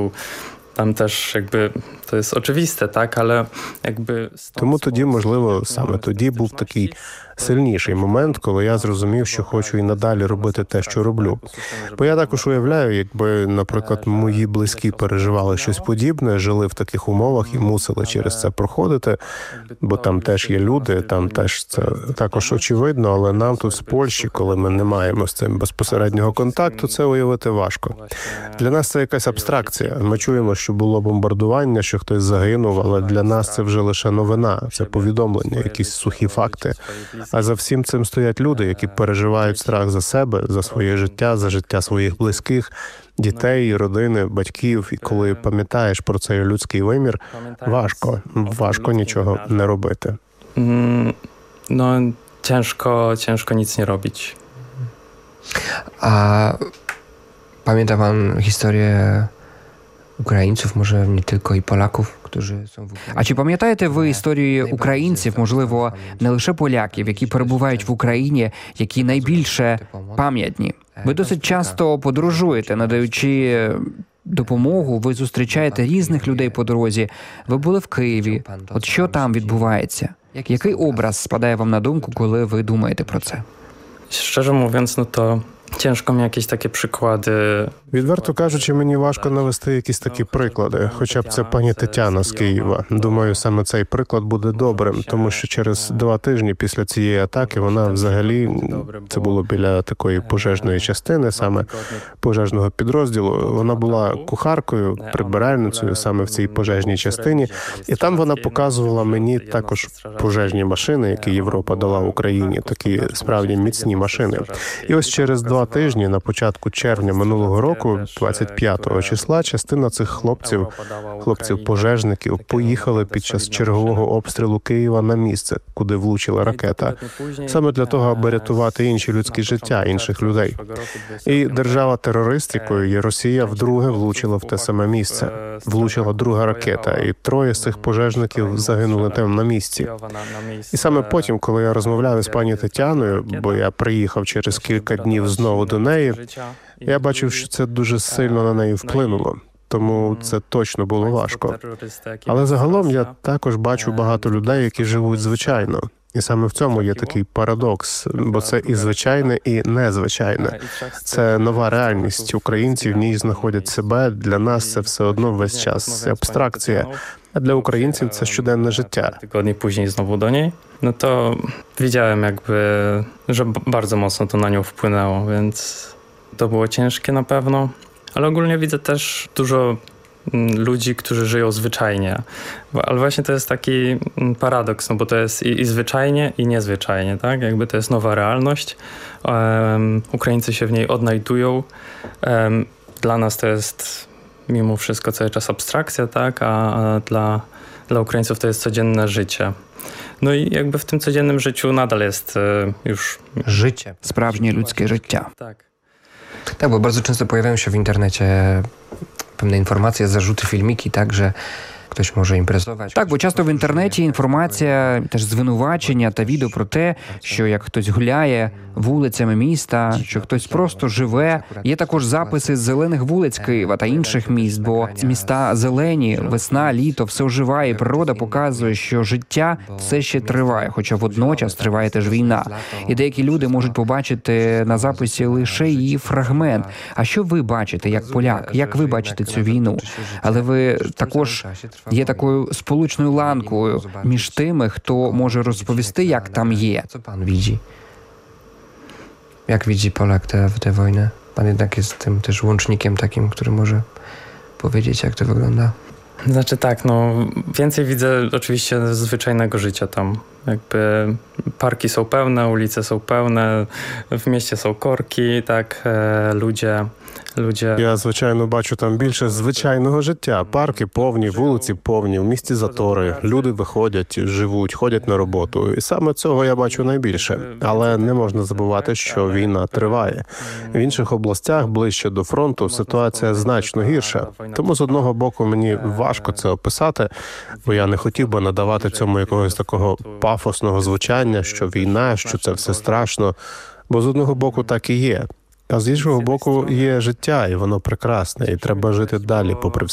prostu tam теж, якби, то є очевидне, так, але якби... Тому тоді, можливо, саме тоді був такий сильніший момент, коли я зрозумів, що хочу і надалі робити те, що роблю. Бо я також уявляю, якби, наприклад, мої близькі переживали щось подібне, жили в таких умовах і мусили через це проходити, бо там теж є люди, там теж це також очевидно, але нам тут з Польщі, коли ми не маємо з цим безпосереднього контакту, це уявити важко. Для нас це якась абстракція. Ми чуємо, що було бомбардування, що хтось загинув, але для нас це вже лише новина, це повідомлення, якісь сухі факти. А за всім цим стоять люди, які переживають страх за себе, за своє життя, за життя своїх близьких, дітей, родини, батьків. І коли пам'ятаєш про цей людський вимір, важко нічого не робити. No, ciężko nic nie robić. A pamięta pan historię Українців, може, не тільки і поляків, які są в Україні. А чи пам'ятаєте ви історії українців, можливо, не лише поляків, які перебувають в Україні, які найбільше пам'ятні? Ви досить часто подорожуєте, надаючи допомогу, ви зустрічаєте різних людей по дорозі. Ви були в Києві. От що там відбувається? Який образ спадає вам на думку, коли ви думаєте про це? Szczerze mówiąc, no to ciężko mi jakieś takie przykłady. Відверто кажучи, мені важко навести якісь такі приклади, хоча б це пані Тетяна з Києва. Думаю, саме цей приклад буде добрим, тому що через 2 тижні після цієї атаки вона взагалі, це було біля такої пожежної частини, саме пожежного підрозділу, вона була кухаркою, прибиральницею саме в цій пожежній частині, і там вона показувала мені також пожежні машини, які Європа дала Україні, такі справді міцні машини. І ось через 2 тижні, на початку червня минулого року, 25 числа, частина цих хлопців-пожежників, поїхали під час чергового обстрілу Києва на місце, куди влучила ракета, саме для того, аби рятувати інші людські життя, інших людей. І держава-терорист, якою є Росія, вдруге влучила в те саме місце. Влучила друга ракета, і 3 з цих пожежників загинули там на місці. І саме потім, коли я розмовляв із пані Тетяною, бо я приїхав через кілька днів знову до неї, я бачив, що це дуже сильно на неї вплинуло. Тому це точно було важко. Але загалом я також бачу багато людей, які живуть звичайно. І саме в цьому є такий парадокс, бо це і звичайне, і незвичайне. Це нова реальність. Українці в ній знаходять себе. Для нас це все одно весь час абстракція. А для українців це щоденне життя. Tygodni później znowu do niej, no to widziałem jakby, że bardzo mocno to na nią wpłynęło, więc to było ciężkie na pewno. Ale ogólnie widzę też dużo ludzi, którzy żyją zwyczajnie. Ale właśnie to jest taki paradoks, no bo to jest i zwyczajnie, i niezwyczajnie, tak? Jakby to jest nowa realność. Ukraińcy się w niej odnajdują. Dla nas to jest mimo wszystko cały czas abstrakcja, tak? A dla Ukraińców to jest codzienne życie. No i jakby w tym codziennym życiu nadal jest już... Życie. Справжнє людське життя. Tak. Tak, bo bardzo często pojawiają się w internecie pewne informacje, zarzuty, filmiki, tak, że ktoś może imprezować. Так, бо часто в інтернеті інформація, теж звинувачення та відео про те, що як хтось гуляє вулицями міста, що хтось просто живе. Є також записи з зелених вулиць Києва та інших міст, бо міста зелені, весна, літо, все оживає, і природа показує, що життя все ще триває, хоча водночас триває теж війна. І деякі люди можуть побачити на записі лише її фрагмент. А що ви бачите, як поляк? Як ви бачите цю війну? Але ви також є такою сполучною ланкою між тими, хто може розповісти, як там є. Co pan widzi? Jak widzi Polak tę wojnę? Pan jednak jest tym też łącznikiem takim, który może powiedzieć, jak to wygląda. Znaczy tak, no więcej widzę oczywiście zwyczajnego życia tam. Jakby parki są pełne, ulice są pełne, w mieście są korki, tak, ludzie... Я, звичайно, бачу там більше звичайного життя. Парки повні, вулиці повні, в місті затори. Люди виходять, живуть, ходять на роботу. І саме цього я бачу найбільше. Але не можна забувати, що війна триває. В інших областях, ближче до фронту, ситуація значно гірша. Тому, з одного боку, мені важко це описати, бо я не хотів би надавати цьому якогось такого пафосного звучання, що війна, що це все страшно. Бо з одного боку так і є. А з іншого боку є життя, і воно прекрасне, і треба жити далі попри все.